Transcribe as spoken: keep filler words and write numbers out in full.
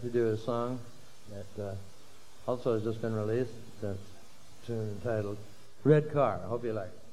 to do a song that uh, also has just been released. It's a tune entitled Red Car. I hope you like it.